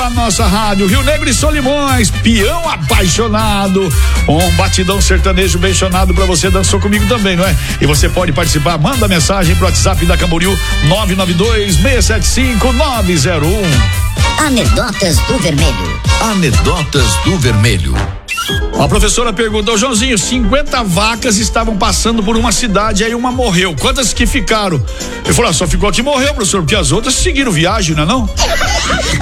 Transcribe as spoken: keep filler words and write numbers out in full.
A nossa rádio Rio Negro e Solimões, peão apaixonado, um batidão sertanejo bem chonado pra você, dançou comigo também, não é? E você pode participar, manda mensagem pro WhatsApp da Camboriú nove nove dois, seis sete cinco, nove zero um. Anedotas do Vermelho. Anedotas do Vermelho. A professora pergunta, ô Joãozinho, cinquenta vacas estavam passando por uma cidade, aí uma morreu, quantas que ficaram? Ele falou, ah, só ficou a que morreu, professor, porque as outras seguiram viagem, não é não?